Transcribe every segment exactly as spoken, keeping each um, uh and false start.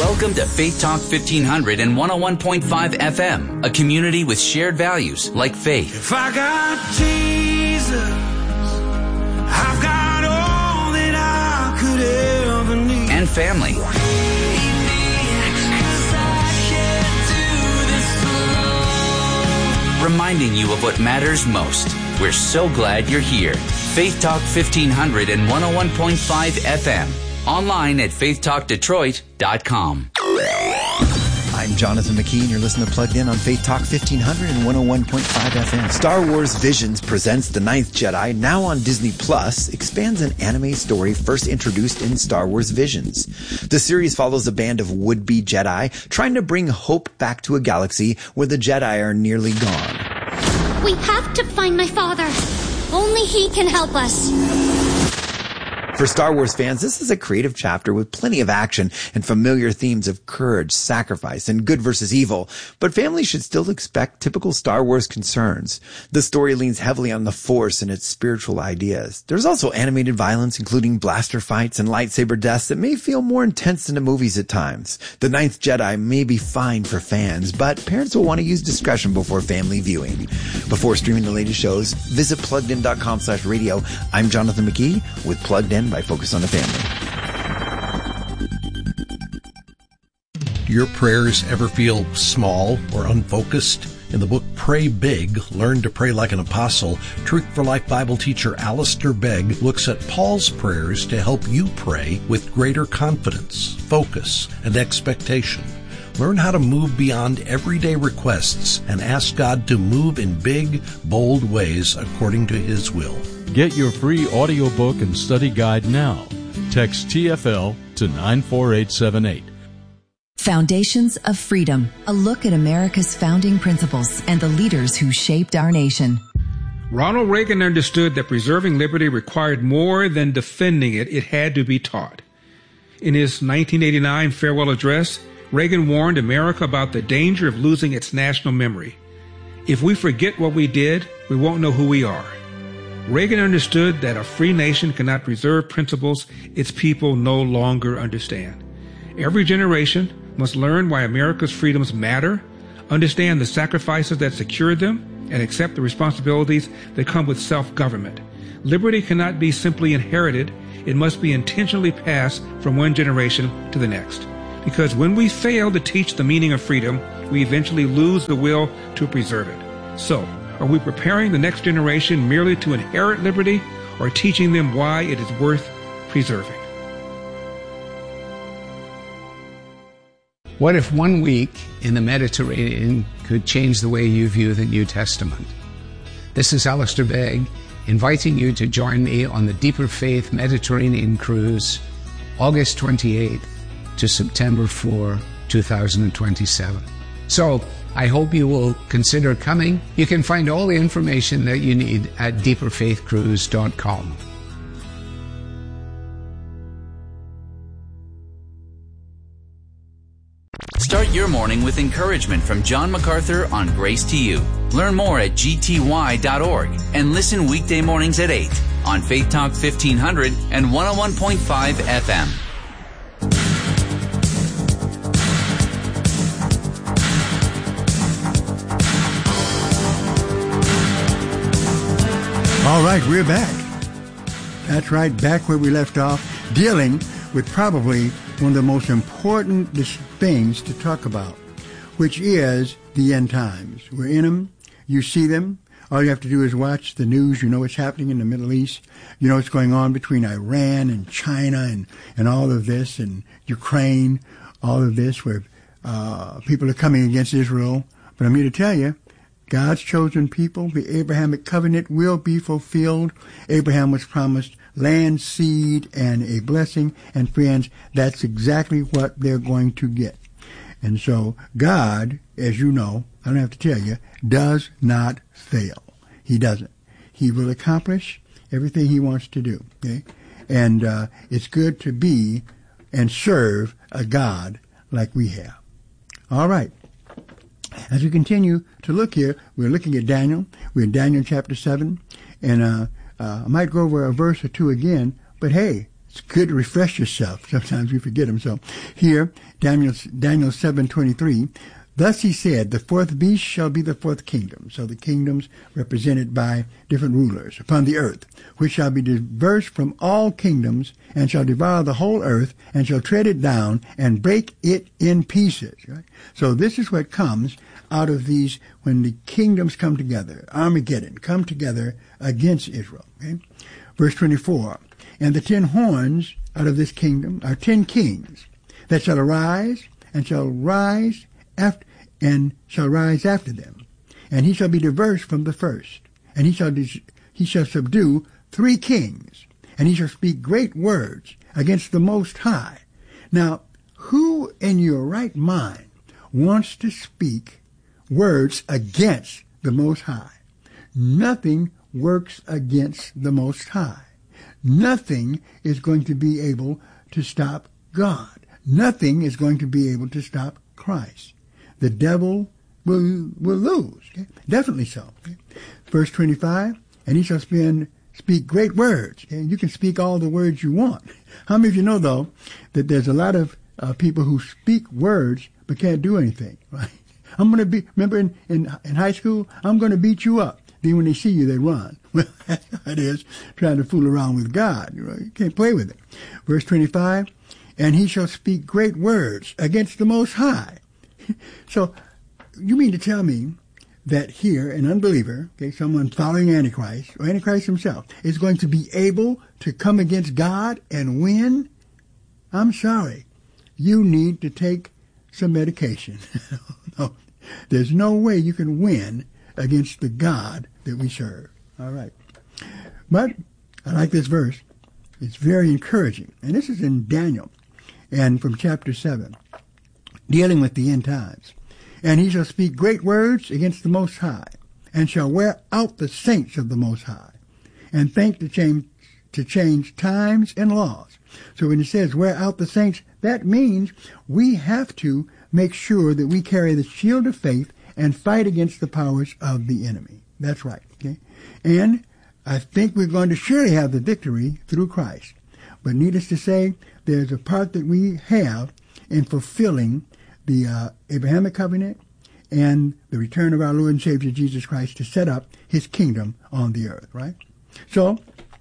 Welcome to Faith Talk fifteen hundred and one oh one point five F M, a community with shared values like faith. If I got Jesus, I've got all that I could ever need. And family. Reminding you of what matters most. We're so glad you're here. Faith Talk fifteen hundred and one oh one point five F M. Online at faith talk detroit dot com. I'm Jonathan McKee, and you're listening to Plugged In on Faith Talk fifteen hundred and one oh one point five F M. Star Wars Visions presents The Ninth Jedi, now on Disney Plus, expands an anime story first introduced in Star Wars Visions. The series follows a band of would-be Jedi trying to bring hope back to a galaxy where the Jedi are nearly gone. We have to find my father. Only he can help us. For Star Wars fans, this is a creative chapter with plenty of action and familiar themes of courage, sacrifice, and good versus evil. But families should still expect typical Star Wars concerns. The story leans heavily on the Force and its spiritual ideas. There's also animated violence, including blaster fights and lightsaber deaths that may feel more intense than the movies at times. The Ninth Jedi may be fine for fans, but parents will want to use discretion before family viewing. Before streaming the latest shows, visit pluggedin.com slash radio. I'm Jonathan McKee with Plugged In by Focus on the Family. Your prayers ever feel small or unfocused? In the book Pray Big, Learn to Pray Like an Apostle, Truth for Life Bible teacher Alistair Begg looks at Paul's prayers to help you pray with greater confidence, focus, and expectation. Learn how to move beyond everyday requests and ask God to move in big, bold ways according to His will. Get your free audiobook and study guide now. Text T F L to nine four eight seven eight. Foundations of Freedom, a look at America's founding principles and the leaders who shaped our nation. Ronald Reagan understood that preserving liberty required more than defending it. It had to be taught. In his nineteen eighty-nine farewell address, Reagan warned America about the danger of losing its national memory. If we forget what we did, we won't know who we are. Reagan understood that a free nation cannot preserve principles its people no longer understand. Every generation must learn why America's freedoms matter, understand the sacrifices that secured them, and accept the responsibilities that come with self-government. Liberty cannot be simply inherited. It must be intentionally passed from one generation to the next. Because when we fail to teach the meaning of freedom, we eventually lose the will to preserve it. So, are we preparing the next generation merely to inherit liberty, or teaching them why it is worth preserving? What if one week in the Mediterranean could change the way you view the New Testament? This is Alistair Begg, inviting you to join me on the Deeper Faith Mediterranean Cruise, August twenty-eighth to September fourth, two thousand twenty-seven. So, I hope you will consider coming. You can find all the information that you need at deeper faith cruise dot com. Start your morning with encouragement from John MacArthur on Grace to You. Learn more at g t y dot org and listen weekday mornings at eight on Faith Talk fifteen hundred and one oh one point five F M. All right, we're back. That's right, back where we left off, dealing with probably one of the most important things to talk about, which is the end times. We're in them. You see them. All you have to do is watch the news. You know what's happening in the Middle East. You know what's going on between Iran and China and, and all of this, and Ukraine, all of this, where uh, people are coming against Israel. But I'm here to tell you, God's chosen people, the Abrahamic covenant will be fulfilled. Abraham was promised land, seed, and a blessing. And friends, that's exactly what they're going to get. And so God, as you know, I don't have to tell you, does not fail. He doesn't. He will accomplish everything he wants to do. Okay? And uh, it's good to be and serve a God like we have. All right. As we continue to look here, we're looking at Daniel. We're in Daniel chapter seven. And uh, uh, I might go over a verse or two again, but hey, It's good to refresh yourself. Sometimes we forget them. So here, Daniel, Daniel seven twenty-three, thus he said, the fourth beast shall be the fourth kingdom. So the kingdoms represented by different rulers upon the earth, which shall be diverse from all kingdoms, and shall devour the whole earth, and shall tread it down, and break it in pieces. Right? So this is what comes out of these, when the kingdoms come together, Armageddon, come together against Israel. Okay? Verse twenty-four, and the ten horns out of this kingdom are ten kings that shall arise, and shall rise after, and shall rise after them. And he shall be diverse from the first. And he shall, dis- he shall subdue three kings. And he shall speak great words against the Most High. Now, who in your right mind wants to speak words against the Most High? Nothing works against the Most High. Nothing is going to be able to stop God. Nothing is going to be able to stop Christ. The devil will will lose. Okay? Definitely so. Okay? Verse twenty-five, and he shall spend, speak great words. Okay? You can speak all the words you want. How many of you know, though, that there's a lot of uh, people who speak words but can't do anything, right? I'm going to be, remember in, in, in high school, I'm going to beat you up. Then when they see you, they run. Well, that's how it is, trying to fool around with God. You know, you can't play with it. Verse twenty-five, and he shall speak great words against the Most High. So, you mean to tell me that here, an unbeliever, okay, someone following Antichrist, or Antichrist himself, is going to be able to come against God and win? I'm sorry. You need to take some medication. No, there's no way you can win against the God that we serve. All right. But I like this verse. It's very encouraging. And this is in Daniel, and from chapter seven, dealing with the end times. And he shall speak great words against the Most High, and shall wear out the saints of the Most High, and think to change, to change times and laws. So when it says wear out the saints, that means we have to make sure that we carry the shield of faith and fight against the powers of the enemy. That's right. Okay? And I think we're going to surely have the victory through Christ. But needless to say, there's a part that we have in fulfilling the uh, Abrahamic covenant and the return of our Lord and Savior Jesus Christ to set up his kingdom on the earth, right? So,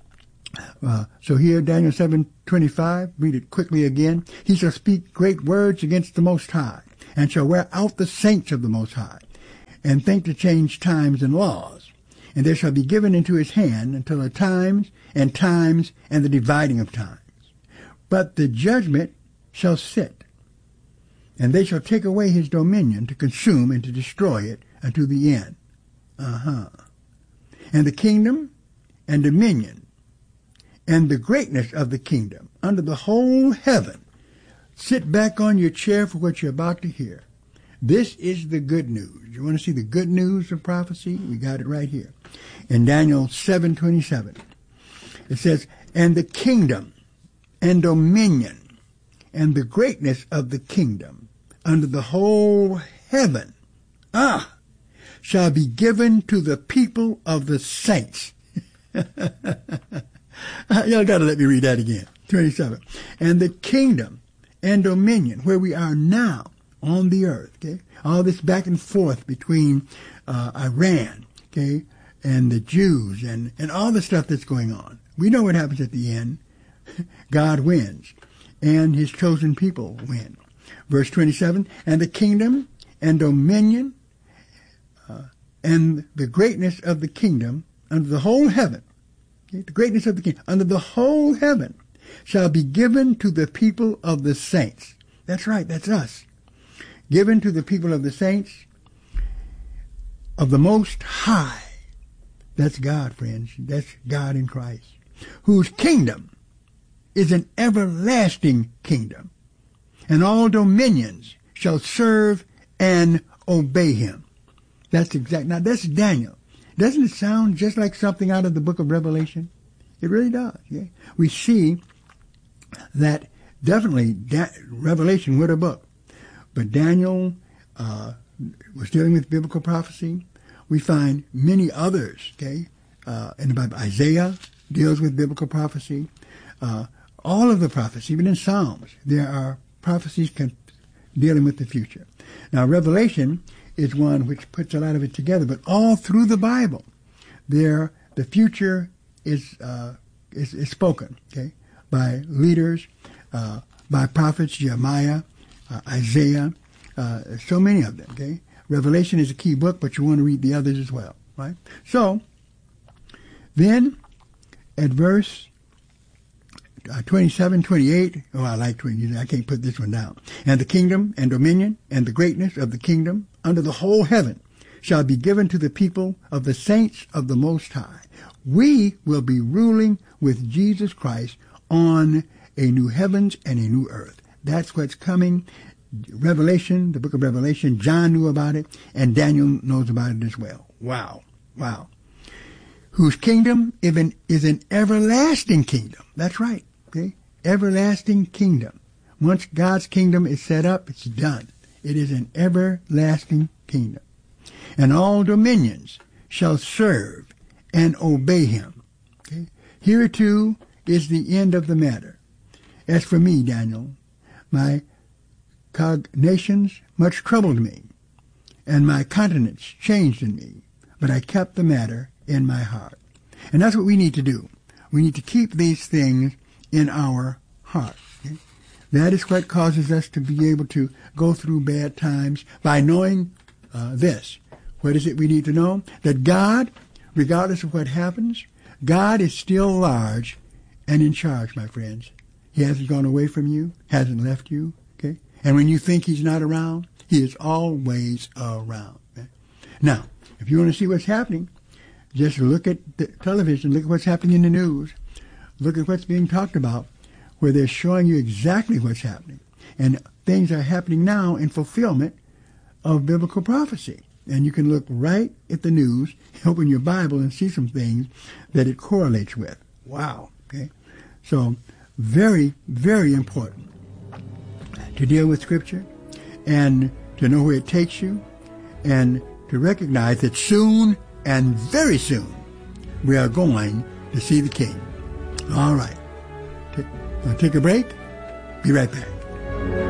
uh, so here, Daniel seven twenty-five, read it quickly again. He shall speak great words against the Most High, and shall wear out the saints of the Most High, and think to change times and laws. And there shall be given into his hand until the times and times and the dividing of times. But the judgment shall sit, and they shall take away his dominion to consume and to destroy it unto the end. Uh-huh. And the kingdom and dominion and the greatness of the kingdom under the whole heaven. Sit back on your chair for what you're about to hear. This is the good news. You want to see the good news of prophecy? We got it right here. In Daniel seven twenty-seven, it says, and the kingdom and dominion and the greatness of the kingdom under the whole heaven, ah, shall be given to the people of the saints. Y'all got to let me read that again. twenty-seven. And the kingdom and dominion, where we are now on the earth, okay? All this back and forth between uh, Iran, okay, and the Jews and, and all the stuff that's going on. We know what happens at the end. God wins, and his chosen people win. Verse twenty-seven, and the kingdom and dominion uh, and the greatness of the kingdom under the whole heaven, okay, the greatness of the kingdom under the whole heaven shall be given to the people of the saints. That's right, that's us. Given to the people of the saints of the Most High. That's God, friends. That's God in Christ, whose kingdom is an everlasting kingdom, and all dominions shall serve and obey him. That's exact. Now, that's Daniel. Doesn't it sound just like something out of the book of Revelation? It really does. Yeah? We see that definitely da- Revelation was a book. But Daniel uh, was dealing with biblical prophecy. We find many others, okay, uh, in the Bible. Isaiah deals with biblical prophecy. Uh, all of the prophets, even in Psalms, there are prophecies con- dealing with the future. Now, Revelation is one which puts a lot of it together, but all through the Bible, there the future is uh, is, is spoken, okay, by leaders, uh, by prophets, Jeremiah, uh, Isaiah, uh, so many of them, okay. Revelation is a key book, but you want to read the others as well, right? So, then, at verse uh, twenty-seven, twenty-eight, oh, I like twenty, I can't put this one down. And the kingdom and dominion and the greatness of the kingdom under the whole heaven shall be given to the people of the saints of the Most High. We will be ruling with Jesus Christ on a new heavens and a new earth. That's what's coming. Revelation, the book of Revelation, John knew about it, and Daniel knows about it as well. Wow. Wow. Whose kingdom is an, is an everlasting kingdom. That's right. Okay? Everlasting kingdom. Once God's kingdom is set up, it's done. It is an everlasting kingdom. And all dominions shall serve and obey him. Okay? Here too is the end of the matter. As for me, Daniel, my cognations much troubled me, and my countenance changed in me, but I kept the matter in my heart. And that's what we need to do. We need to keep these things in our heart. Okay? That is what causes us to be able to go through bad times by knowing uh, this. What is it we need to know? That God, regardless of what happens, God is still large and in charge, my friends. He hasn't gone away from you, hasn't left you. Okay? And when you think he's not around, he is always around. Okay? Now, if you want to see what's happening, just look at the television, look at what's happening in the news, look at what's being talked about, where they're showing you exactly what's happening. And things are happening now in fulfillment of biblical prophecy. And you can look right at the news, open your Bible, and see some things that it correlates with. Wow. Okay? So, very, very important to deal with Scripture and to know where it takes you and to recognize that soon and very soon we are going to see the King. All right. Take, uh, take a break. Be right back.